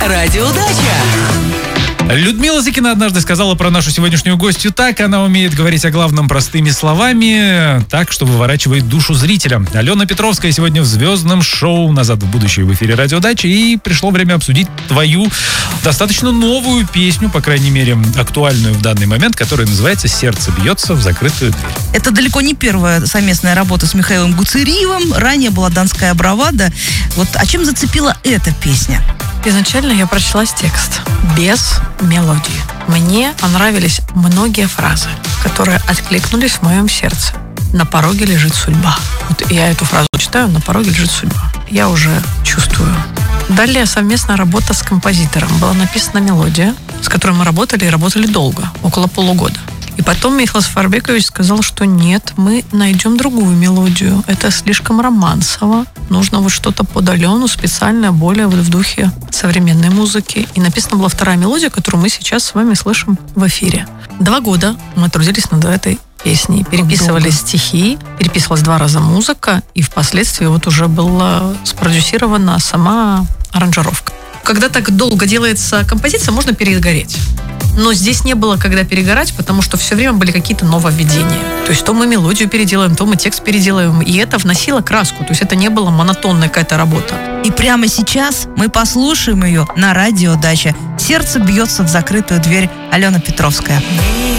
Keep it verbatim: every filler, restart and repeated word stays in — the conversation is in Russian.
Радиодача. Людмила Зыкина однажды сказала про нашу сегодняшнюю гостью так. Она умеет говорить о главном простыми словами, так, что выворачивает душу зрителя. Алена Петровская сегодня в звездном шоу «Назад в будущее» в эфире Радиодачи. И пришло время обсудить твою достаточно новую песню, по крайней мере, актуальную в данный момент, которая называется «Сердце бьется в закрытую дверь». Это далеко не первая совместная работа с Михаилом Гуцериевым. Ранее была «Донская бравада». Вот о чем зацепила эта песня? Изначально я прочла текст без мелодии. Мне понравились многие фразы, которые откликнулись в моем сердце. «На пороге лежит судьба». Вот я эту фразу читаю: «На пороге лежит судьба». Я уже чувствую. Далее совместная работа с композитором. Была написана мелодия, с которой мы работали и работали долго, около полугода. И потом Михаил Сафарбекович сказал, что нет, мы найдем другую мелодию. Это слишком романсово. Нужно вот что-то под Алену, специальное, более вот в духе современной музыки. И написана была вторая мелодия, которую мы сейчас с вами слышим в эфире. Два года мы трудились над этой песней. Переписывали Долго. стихи, переписывалась два раза музыка, и впоследствии вот уже была спродюсирована сама аранжировка. Когда так долго делается композиция, можно перегореть. Но здесь не было когда перегорать, потому что все время были какие-то нововведения. То есть то мы мелодию переделаем, то мы текст переделаем. И это вносило краску. То есть это не была монотонная какая-то работа. И прямо сейчас мы послушаем ее на Радиодаче. «Сердце бьется в закрытую дверь». Алена Петровская.